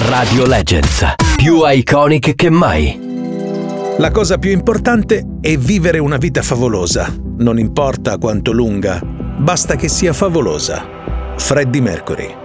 Radio Legends, più iconic che mai. La cosa più importante è vivere una vita favolosa. Non importa quanto lunga, basta che sia favolosa. Freddie Mercury.